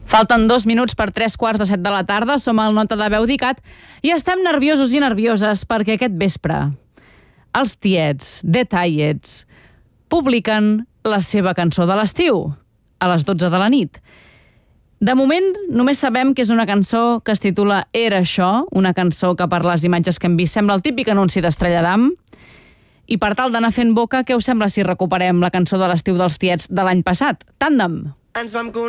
Falten 2 minuts per 3:15 de la tarda, som al Nota de Veu d'ICAT i estem nerviosos i nervioses perquè aquest vespre els tiets, The Tiets, publiquen la seva cançó de l'estiu a les 12 de la nit. De moment, només sabem que és una cançó que es titula Era això, una cançó que per les imatges que hem vist sembla el típic anunci d'Estrella d'Am. I per tal d'anar fent boca, què us sembla si recuperem la cançó de l'estiu dels tiets de l'any passat? Tàndem! Ens vam conèixer